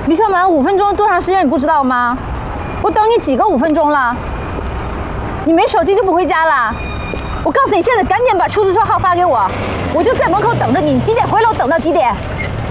李小满，5分钟多长时间你不知道吗？我等你几个5分钟了，你没手机就不回家了？我告诉你，现在赶紧把出租车号发给我，我就在门口等着你。你几点回来？我等到几点？